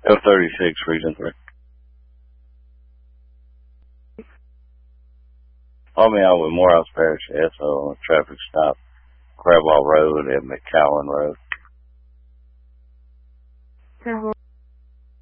L36, Region 3. Hold me out with Morehouse Parish, SO, traffic stop, Crabwell Road and McCowan Road.